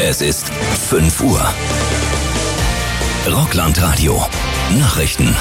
Es ist 5 Uhr. Rockland-Radio. Nachrichten.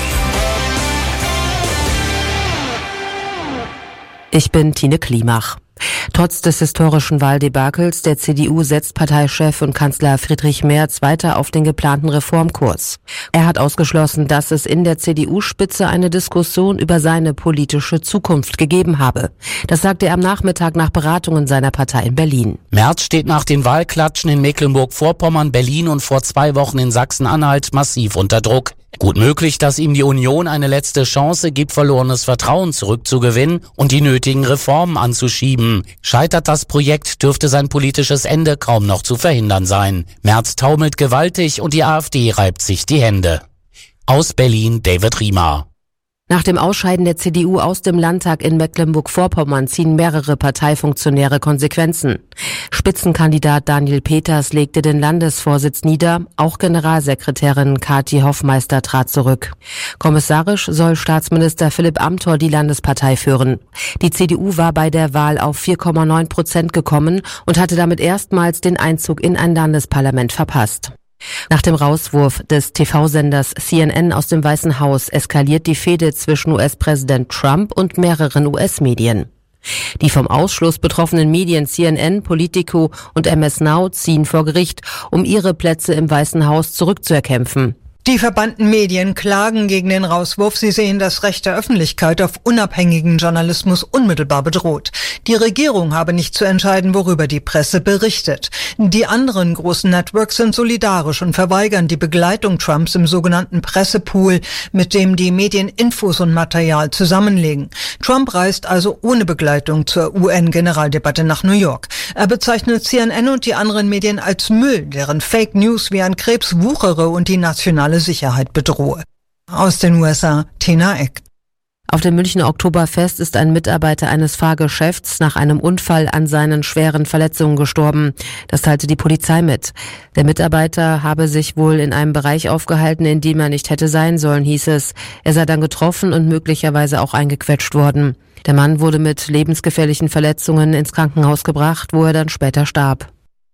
Ich bin Tine Klimach. Trotz des historischen Wahldebakels der CDU setzt Parteichef und Kanzler Friedrich Merz weiter auf den geplanten Reformkurs. Er hat ausgeschlossen, dass es in der CDU-Spitze eine Diskussion über seine politische Zukunft gegeben habe. Das sagte er am Nachmittag nach Beratungen seiner Partei in Berlin. Merz steht nach den Wahlklatschen in Mecklenburg-Vorpommern, Berlin und vor 2 Wochen in Sachsen-Anhalt massiv unter Druck. Gut möglich, dass ihm die Union eine letzte Chance gibt, verlorenes Vertrauen zurückzugewinnen und die nötigen Reformen anzuschieben. Scheitert das Projekt, dürfte sein politisches Ende kaum noch zu verhindern sein. Merz taumelt gewaltig und die AfD reibt sich die Hände. Aus Berlin, David Riemer. Nach dem Ausscheiden der CDU aus dem Landtag in Mecklenburg-Vorpommern ziehen mehrere Parteifunktionäre Konsequenzen. Spitzenkandidat Daniel Peters legte den Landesvorsitz nieder, auch Generalsekretärin Kathi Hoffmeister trat zurück. Kommissarisch soll Staatsminister Philipp Amthor die Landespartei führen. Die CDU war bei der Wahl auf 4,9% gekommen und hatte damit erstmals den Einzug in ein Landesparlament verpasst. Nach dem Rauswurf des TV-Senders CNN aus dem Weißen Haus eskaliert die Fehde zwischen US-Präsident Trump und mehreren US-Medien. Die vom Ausschluss betroffenen Medien CNN, Politico und MS Now ziehen vor Gericht, um ihre Plätze im Weißen Haus zurückzuerkämpfen. Die verbannten Medien klagen gegen den Rauswurf. Sie sehen das Recht der Öffentlichkeit auf unabhängigen Journalismus unmittelbar bedroht. Die Regierung habe nicht zu entscheiden, worüber die Presse berichtet. Die anderen großen Networks sind solidarisch und verweigern die Begleitung Trumps im sogenannten Pressepool, mit dem die Medien Infos und Material zusammenlegen. Trump reist also ohne Begleitung zur UN-Generaldebatte nach New York. Er bezeichnet CNN und die anderen Medien als Müll, deren Fake News wie ein Krebs wuchere und die nationale Sicherheit bedrohe. Aus den USA, Tina Eck. Auf dem Münchner Oktoberfest ist ein Mitarbeiter eines Fahrgeschäfts nach einem Unfall an seinen schweren Verletzungen gestorben. Das teilte die Polizei mit. Der Mitarbeiter habe sich wohl in einem Bereich aufgehalten, in dem er nicht hätte sein sollen, hieß es. Er sei dann getroffen und möglicherweise auch eingequetscht worden. Der Mann wurde mit lebensgefährlichen Verletzungen ins Krankenhaus gebracht, wo er dann später starb.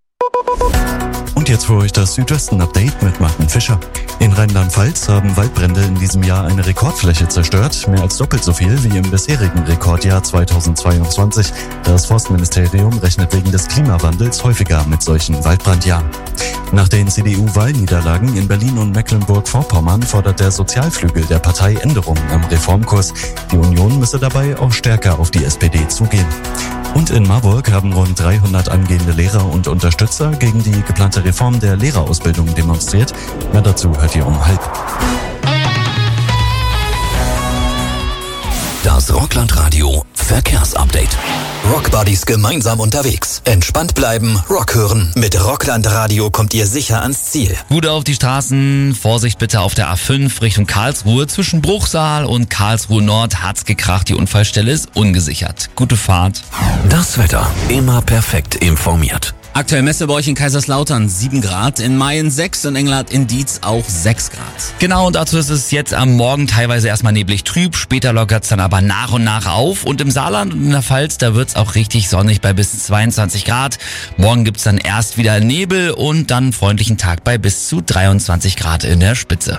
Und jetzt für euch das Südwesten-Update mit Martin Fischer. In Rheinland-Pfalz haben Waldbrände in diesem Jahr eine Rekordfläche zerstört, mehr als doppelt so viel wie im bisherigen Rekordjahr 2022. Das Forstministerium rechnet wegen des Klimawandels häufiger mit solchen Waldbrandjahren. Nach den CDU-Wahlniederlagen in Berlin und Mecklenburg-Vorpommern fordert der Sozialflügel der Partei Änderungen am Reformkurs. Die Union müsse dabei auch stärker auf die SPD zugehen. Und in Marburg haben rund 300 angehende Lehrer und Unterstützer gegen die geplante Reform der Lehrerausbildung demonstriert. Mehr dazu hört ihr um 12:30. Das Rockland-Radio Verkehrsupdate. Rockbuddies gemeinsam unterwegs. Entspannt bleiben, Rock hören. Mit Rockland-Radio kommt ihr sicher ans Ziel. Gute auf die Straßen. Vorsicht bitte auf der A5 Richtung Karlsruhe. Zwischen Bruchsal und Karlsruhe Nord hat's gekracht. Die Unfallstelle ist ungesichert. Gute Fahrt. Das Wetter. Immer perfekt informiert. Aktuell Messe bei euch in Kaiserslautern 7 Grad, in Mayen 6 und Engelhardt in Dietz auch 6 Grad. Genau, und dazu ist es jetzt am Morgen teilweise erstmal neblig trüb, später lockert's dann aber nach und nach auf und im Saarland und in der Pfalz, da wird's auch richtig sonnig bei bis 22 Grad. Morgen gibt's dann erst wieder Nebel und dann einen freundlichen Tag bei bis zu 23 Grad in der Spitze.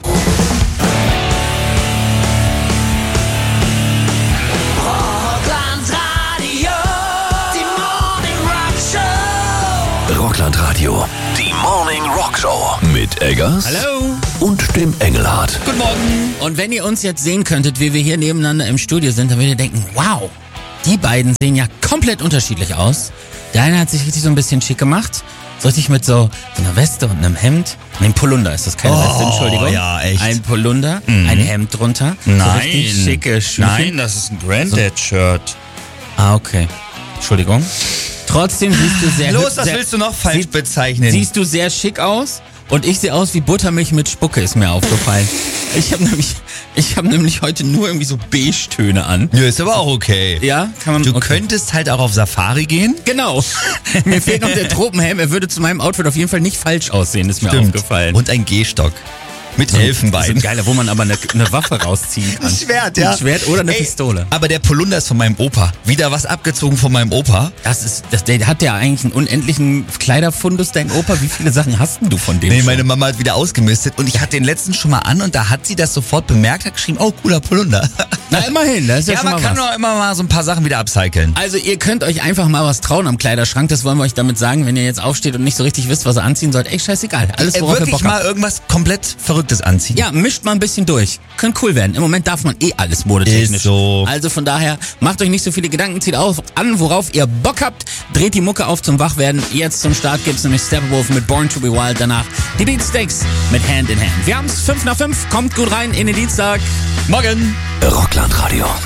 Rockland-Radio, die Morning Rock Show mit Eggers. Hallo. Und dem Engelhardt. Guten Morgen. Und wenn ihr uns jetzt sehen könntet, wie wir hier nebeneinander im Studio sind, dann würdet ihr denken, wow, die beiden sehen ja komplett unterschiedlich aus. Der eine hat sich richtig so ein bisschen schick gemacht. So richtig mit so einer Weste und einem Hemd. Ein Polunder ist das, keine Weste, Entschuldigung. Ja, echt. Ein Polunder, ein Hemd drunter. Nein. So richtig schicke Schuhe. Nein, das ist ein Granddad-Shirt. Ah, okay. Entschuldigung. Trotzdem siehst du sehr... Los, das willst du noch falsch bezeichnen. Siehst du sehr schick aus und ich sehe aus wie Buttermilch mit Spucke, ist mir aufgefallen. Ich hab nämlich heute nur irgendwie so Beige-Töne an. Ja, ist aber auch okay. Ja, kann man... Du okay. könntest halt auch auf Safari gehen. Genau. Mir fehlt noch der Tropenhelm. Er würde zu meinem Outfit auf jeden Fall nicht falsch aussehen, ist mir aufgefallen. Und ein Gehstock. Mit Elfenbein. So geil, wo man aber eine Waffe rausziehen kann. Ein Schwert, ja. Ein Schwert oder eine Pistole. Aber der Polunder ist von meinem Opa. Wieder was abgezogen von meinem Opa. Der hat ja eigentlich einen unendlichen Kleiderfundus, dein Opa. Wie viele Sachen hast denn du von dem? Nee, schon? meine Mama hat wieder ausgemistet und ich hatte den letzten schon mal an und da hat sie das sofort bemerkt, hat geschrieben, oh, cooler Polunder. Na, immerhin, das ist ja schon man mal kann was. doch immer mal so ein paar Sachen wieder upcyclen. Also ihr könnt euch einfach mal was trauen am Kleiderschrank, das wollen wir euch damit sagen, wenn ihr jetzt aufsteht und nicht so richtig wisst, was ihr anziehen sollt. Ey, scheißegal, alles worauf ihr Wirklich Bock mal habt. irgendwas komplett Verrücktes anziehen. Ja, mischt mal ein bisschen durch. Könnte cool werden. Im Moment darf man alles modetechnisch. Ist so. Also von daher, macht euch nicht so viele Gedanken, zieht an, worauf ihr Bock habt. Dreht die Mucke auf zum Wachwerden. Jetzt zum Start gibt's nämlich Steppenwolf mit Born to be Wild. Danach die Beatsteaks mit Hand in Hand. Wir haben's 5 nach 5. Kommt gut rein in den Dienstag. Morgen. Rockland Radio.